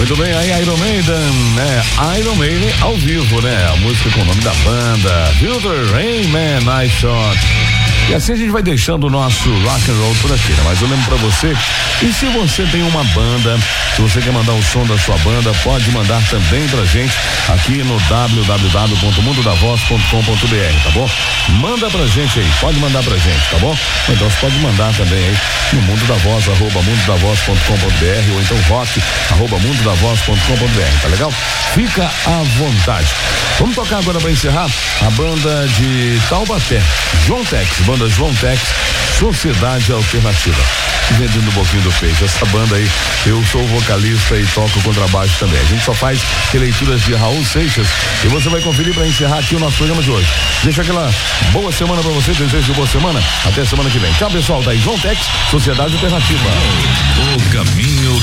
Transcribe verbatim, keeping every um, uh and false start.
Muito bem, aí Iron Maiden, né? Iron Maiden ao vivo, né? A música com o nome da banda, Filter Rain Man, Nice Shot. E assim a gente vai deixando o nosso rock and roll por aqui, né? Mas eu lembro pra você, e se você tem uma banda, se você quer mandar o som da sua banda, pode mandar também pra gente aqui no w w w ponto mundo da voz ponto com ponto b r, tá bom? Manda pra gente aí, pode mandar pra gente, tá bom? Então você pode mandar também aí no mundo da voz, arroba mundo da voz ponto com ponto b r, ou então rock, arroba mundo da voz ponto com ponto b r, tá legal? Fica à vontade. Vamos tocar agora pra encerrar a banda de Taubaté, João Tex, banda João Tex, Sociedade Alternativa. Vendendo um pouquinho do peixe. Essa banda aí, eu sou vocalista e toco contrabaixo também. A gente só faz releituras de Raul Seixas e você vai conferir para encerrar aqui o nosso programa de hoje. Deixa aquela boa semana para você, desejo de boa semana. Até semana que vem. Tchau, pessoal. Daí João Tex, Sociedade Alternativa. O caminho